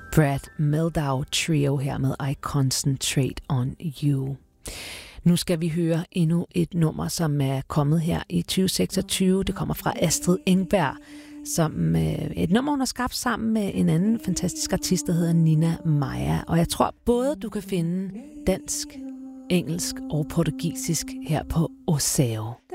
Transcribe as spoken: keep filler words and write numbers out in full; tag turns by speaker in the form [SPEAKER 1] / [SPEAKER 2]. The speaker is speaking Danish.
[SPEAKER 1] Brad Mehldau Trio her med I Concentrate on You. Nu skal vi høre endnu et nummer, som er kommet her i tyve seksogtyve. Det kommer fra Astrid Engberg, som et nummer, hun har skabt sammen med en anden fantastisk artist, der hedder Nina Maja. Og jeg tror både, du kan finde dansk, engelsk og portugisisk her på Osao.